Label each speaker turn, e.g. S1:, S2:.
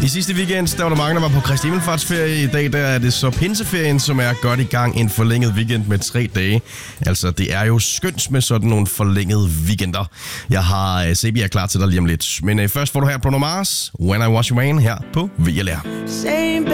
S1: I sidste weekend, der var der mange, der var på Kristi Himmelfartsferie. I dag der er det så pinseferien, som er godt i gang. En forlænget weekend med 3 dage. Altså, det er jo skønt med sådan nogle forlængede weekender. Jeg har Sebi er klar til dig lige om lidt. Men først får du her Bruno Mars, When I Was Your Man, her på VLR.